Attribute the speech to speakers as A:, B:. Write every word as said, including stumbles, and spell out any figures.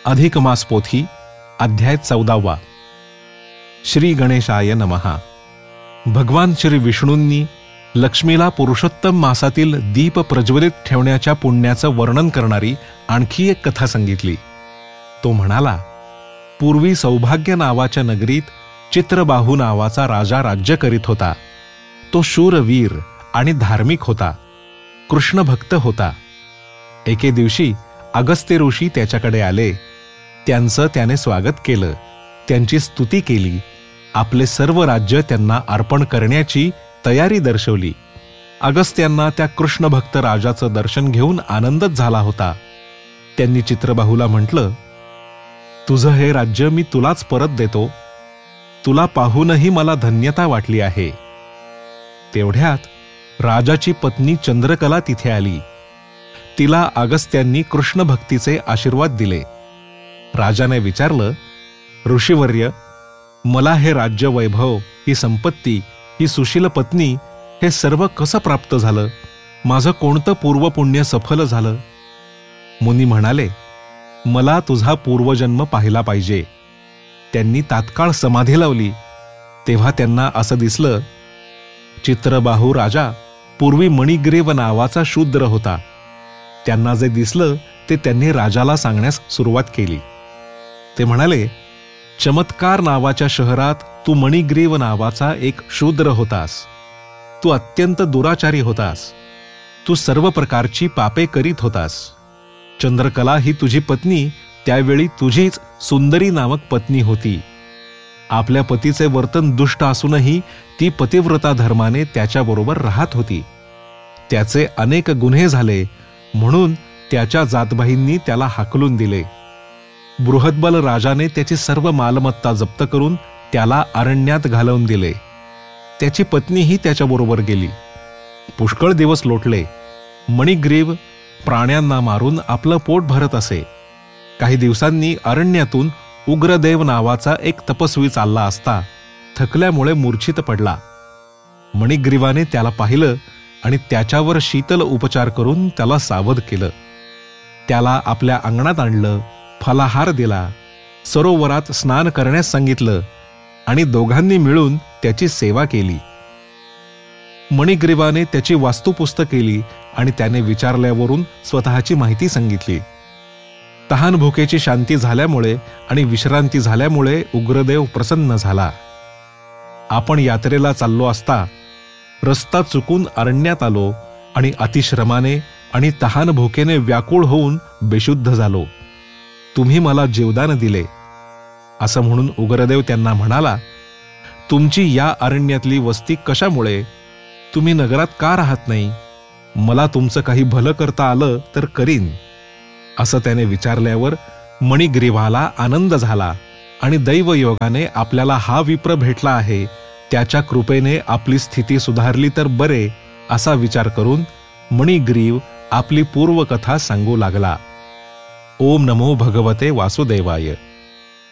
A: अधिक मास पोथी अध्याय चौदावा. श्री गणेशाय नमः. भगवान श्री विष्णूंनी लक्ष्मीला पुरुषोत्तम मासातील दीप प्रज्वलित ठेवण्याच्या पुण्याचं वर्णन करणारी आणखी एक कथा सांगितली. तो म्हणाला, पूर्वी सौभाग्य नावाच्या नगरीत चित्रबाहू नावाचा राजा राज्य करीत होता. तो शूरवीर आणि धार्मिक होता, कृष्ण भक्त होता. एके दिवशी अगस्त्य ऋषी त्याच्याकडे आले. त्यांचं त्याने स्वागत केलं, त्यांची स्तुती केली, आपले सर्व राज्य त्यांना अर्पण करण्याची तयारी दर्शवली. अगस्त्यांना त्या कृष्ण भक्त राजाचं दर्शन घेऊन आनंदच झाला होता. त्यांनी चित्रबाहूला म्हटलं, तुझं हे राज्य मी तुलाच परत देतो. तुला पाहूनही मला धन्यता वाटली आहे. तेवढ्यात राजाची पत्नी चंद्रकला तिथे आली. तिला अगस्त्यांनी कृष्ण भक्तीचे आशीर्वाद दिले. राजाने विचारलं, ऋषीवर्य, मला हे राज्य वैभव, ही संपत्ती, ही सुशील पत्नी, हे सर्व कसं प्राप्त झालं? माझं कोणतं पूर्वपुण्य सफल झालं? मुनी म्हणाले, मला तुझा पूर्वजन्म पाहिला पाहिजे. त्यांनी तात्काळ समाधी लावली. तेव्हा त्यांना असं दिसलं, चित्रबाहू राजा पूर्वी मणिग्रीव नावाचा शूद्र होता. त्यांना जे दिसलं ते त्यांनी राजाला सांगण्यास सुरुवात केली. ते म्हणाले, चमत्कार नावाच्या शहरात तू मणिग्रीव नावाचा एक शूद्र होतास. तू अत्यंत दुराचारी होतास. तू सर्व प्रकारची पापे करीत होतास. चंद्रकला ही तुझी पत्नी त्यावेळी तुझीच सुंदरी नामक पत्नी होती. आपल्या पतीचे वर्तन दुष्ट असूनही ती पतिव्रता धर्माने त्याच्याबरोबर राहत होती. त्याचे अनेक गुन्हे झाले म्हणून त्याच्या जातभाईंनी त्याला हाकलून दिले. बृहद्बल राजाने त्याची सर्व मालमत्ता जप्त करून त्याला अरण्यात घालवून दिले. त्याची पत्नीही त्याच्याबरोबर गेली. पुष्कळ दिवस लोटले. मणिग्रीव प्राण्यांना मारून आपलं पोट भरत असे. काही दिवसांनी अरण्यातून उग्रदेव नावाचा एक तपस्वी चालला असता थकल्यामुळे मूर्छित पडला. मणिग्रीवाने त्याला पाहिलं आणि त्याच्यावर शीतल उपचार करून त्याला सावध केलं. त्याला आपल्या अंगणात आणलं, फलाहार दिला, सरोवरात स्नान करण्यास सांगितलं आणि दोघांनी मिळून त्याची सेवा केली. मणिग्रीवाने त्याची वास्तुपुस्त केली आणि त्याने विचारल्यावरून स्वतःची माहिती सांगितली. तहान भुकेची शांती झाल्यामुळे आणि विश्रांती झाल्यामुळे उग्रदेव प्रसन्न झाला. आपण यात्रेला चाललो असता रस्ता चुकून अरण्यात आलो आणि अतिश्रमाने आणि तहान भुकेने व्याकुळ होऊन बेशुद्ध झालो. तुम्ही मला जीवदान दिले. असं म्हणून उग्रदेव त्यांना म्हणाला, तुमची या अरण्यातली वस्ती कशामुळे? तुम्ही नगरात का राहत नाही? मला तुमचं काही भलं करता आलं तर करीन. असं त्याने विचारल्यावर मणिग्रीवाला आनंद झाला आणि दैवयोगाने आपल्याला हा विप्र भेटला आहे, त्याच्या कृपेने आपली स्थिती सुधारली तर बरे, असा विचार करून मणिग्रीव आपली पूर्वकथा सांगू लागला. ओम नमो भगवते वासुदेवाय.